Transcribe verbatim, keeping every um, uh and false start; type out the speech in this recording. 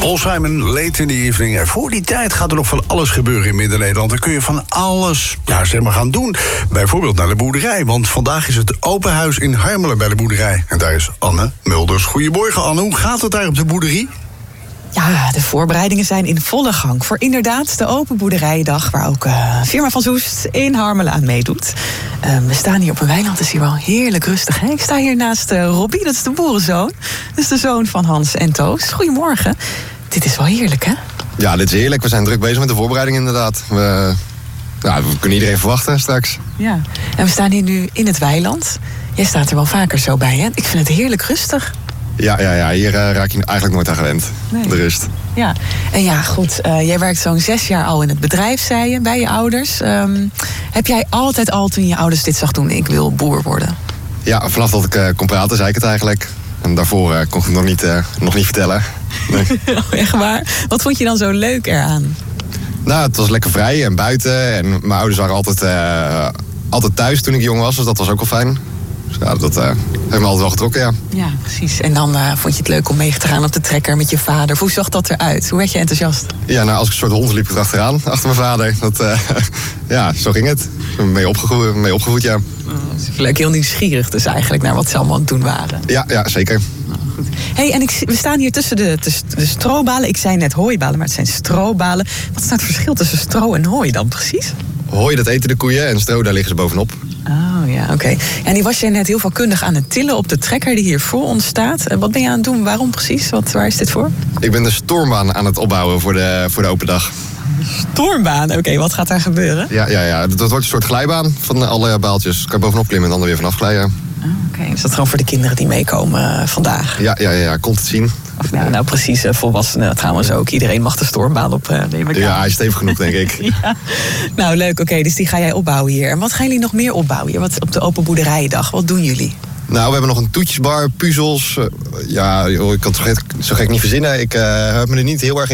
Paul Simon, late in the evening. En voor die tijd gaat er nog van alles gebeuren in Midden-Nederland. Dan kun je van alles ja, zeg maar gaan doen. Bijvoorbeeld naar de boerderij. Want vandaag is het open huis in Harmelen bij de boerderij. En daar is Anne Mulders. Goedemorgen, Anne. Hoe gaat het daar op de boerderie? Ja, de voorbereidingen zijn in volle gang voor inderdaad de Open Boerderijdag, waar ook uh, firma Van Soest in Harmelen aan meedoet. Uh, we staan hier op een weiland, het is hier wel heerlijk rustig. Hè? Ik sta hier naast uh, Robbie, dat is de boerenzoon. Dat is de zoon van Hans en Toos. Goedemorgen. Dit is wel heerlijk, hè? Ja, dit is heerlijk. We zijn druk bezig met de voorbereiding inderdaad. We, ja, we kunnen iedereen verwachten straks. Ja, en we staan hier nu in het weiland. Jij staat er wel vaker zo bij, hè? Ik vind het heerlijk rustig. Ja, ja, ja, hier uh, raak je eigenlijk nooit aan gewend. Nee. De rust. Ja, en ja, goed. Uh, jij werkt zo'n zes jaar al in het bedrijf, zei je, bij je ouders. Um, heb jij altijd al, toen je ouders dit zag doen, ik wil boer worden? Ja, vanaf dat ik uh, kon praten, zei ik het eigenlijk. En daarvoor uh, kon ik het nog niet, uh, nog niet vertellen. Nee. Echt waar? Wat vond je dan zo leuk eraan? Nou, het was lekker vrij en buiten. En mijn ouders waren altijd, uh, altijd thuis toen ik jong was, dus dat was ook wel fijn. Dus ja, dat uh, heeft me altijd wel getrokken, ja. Ja, precies. En dan uh, vond je het leuk om mee te gaan op de trekker met je vader. Hoe zag dat eruit? Hoe werd je enthousiast? Ja, nou, als ik een soort hond liep ik erachteraan, achter mijn vader. Dat, uh, ja, zo ging het. Mee opgevoed, mee opgevoed ja. Oh, dat is leuk, heel nieuwsgierig dus eigenlijk naar wat ze allemaal aan het doen waren. Ja, ja, zeker. Nou, goed. Hey, en ik, we staan hier tussen de, tussen de strobalen. Ik zei net hooibalen, maar het zijn strobalen. Wat is nou het verschil tussen stro en hooi dan precies? Hooi, dat eten de koeien en stro, daar liggen ze bovenop. Oh ja, oké. Okay. En die was je net heel vakkundig aan het tillen op de trekker die hier voor ons staat. Wat ben je aan het doen? Waarom precies? Wat, waar is dit voor? Ik ben de stormbaan aan het opbouwen voor de, voor de open dag. Stormbaan? Oké, okay, wat gaat daar gebeuren? Ja, ja, ja, dat wordt een soort glijbaan van alle baaltjes. Kan je bovenop klimmen en dan er weer vanaf glijden. Oh, oké, okay. Is dat gewoon voor de kinderen die meekomen uh, vandaag? Ja, ja, ja, komt het zien. Of nou, nou precies, uh, volwassenen trouwens ook. Iedereen mag de stormbaan op uh, nemen. Ja, hij is stevig genoeg, denk ik. Ja. Nou, leuk. Oké, okay, dus die ga jij opbouwen hier. En wat gaan jullie nog meer opbouwen hier? Wat op de Open Boerderijdag? Wat doen jullie? Nou, we hebben nog een toetjesbar, puzzels. Uh, ja, ik kan het zo gek, zo gek niet verzinnen. Ik uh, heb me er niet heel erg in